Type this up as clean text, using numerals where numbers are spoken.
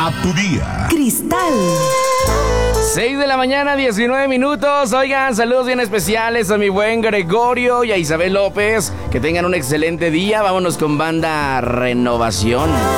a tu día. Cristal. 6 de la mañana, 19 minutos. Oigan, saludos bien especiales a mi buen Gregorio y a Isabel López. Que tengan un excelente día. Vámonos con Banda Renovación.